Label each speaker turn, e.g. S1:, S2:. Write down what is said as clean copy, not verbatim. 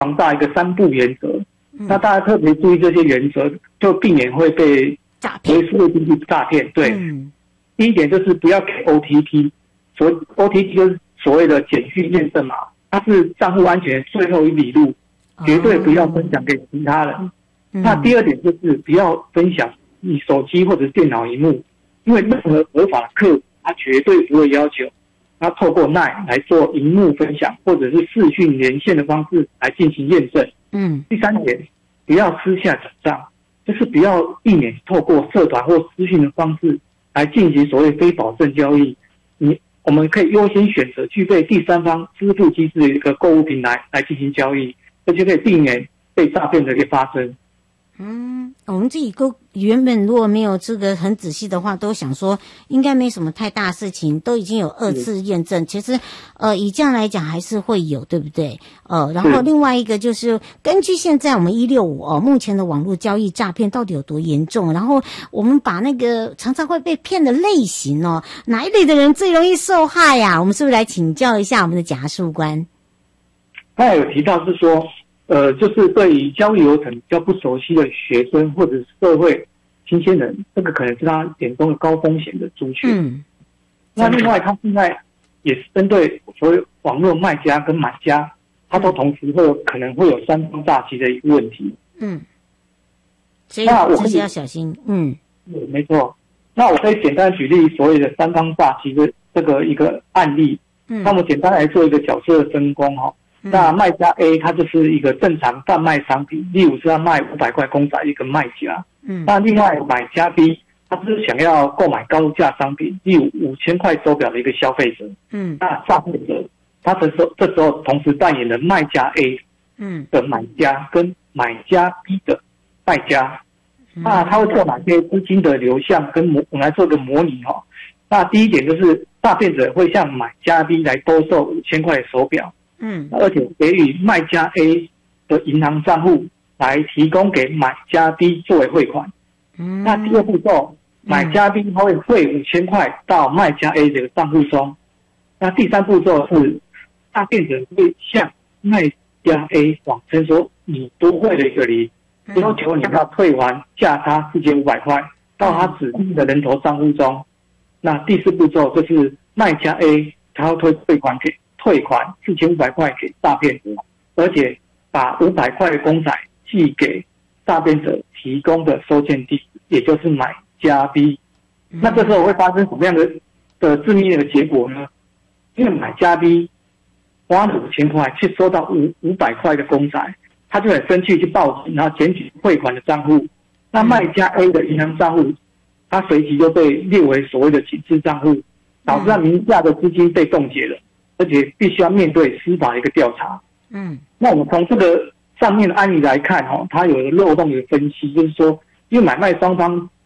S1: 强大一个3不原则。那大家特别注意这些原则，就避免会被
S2: 诈骗、
S1: 数位经济诈骗。对，第一点就是不要给 OTP， OTP 就是所谓的简讯验证码，它是账户安全的最后一里路，绝对不要分享给其他人。那第二点就是不要分享你手机或者电脑萤幕，因为任何合法的客户他绝对不会要求他透过 LINE 来做萤幕分享或者是视讯连线的方式来进行验证。第三点，不要私下转账，就是不要避免透过社团或私讯的方式来进行所谓非保证交易。我们可以优先选择具备第三方支付机制的一个购物平台来进行交易，这就可以避免被诈骗的一个发生。
S2: 我们自己原本如果没有这个很仔细的话，都想说应该没什么太大事情，都已经有2次验证。其实以这样来讲还是会有，对不对？然后另外一个就是根据现在我们165目前的网络交易诈骗到底有多严重，然后我们把那个常常会被骗的类型哪一类的人最容易受害呀？我们是不是来请教一下我们的检察官？
S1: 刚才有提到是说就是对于交易流程比较不熟悉的学生或者是社会新鲜人，这个可能是他眼中的高风险的族群。那另外他现在也是针对所谓网络卖家跟买家，他都同时可能会有3方诈欺的一个问题。
S2: 所以这是要小心。
S1: 没错。那我可以简单举例所谓的3方诈欺的这个一个案例。那我们简单来做一个角色的分工那卖家 A 他就是一个正常贩卖商品，例如是他卖500块公仔一个卖家。那另外买家 B 他是想要购买高价商品，例如5000块手表的一个消费者。那诈骗者他这时候同时扮演了卖家 A 的买家跟买家 B 的卖家。那他会做哪些资金的流向跟我们来做个模拟那第一点就是诈骗者会向买家 B 来兜售5000块的手表。而且给予卖家 A 的银行账户来提供给买家 B 作为汇款。那第二步骤，买家 B 他会汇5000块到卖家 A 的账户中。那第三步骤是诈骗者会向卖家 A 谎称说你多汇了一个零，要求你要退还价差4500块到他指定的人头账户中。那第四步骤就是卖家 A 他会退款4500块给诈骗者，而且把500块的公仔寄给诈骗者提供的收件地址，也就是买家 B。那这时候会发生什么样的致命的结果呢？因为买家 B 花了5000块去收到500块的公仔，他就很生气去报警，然后检举汇款的账户。那卖家 A 的银行账户，他随即就被列为所谓的警示账户，导致他名下的资金被冻结了。而且必须要面对司法的一个调查。那我们从这个上面的案例来看它有一个漏洞的分析，就是说因为买卖双方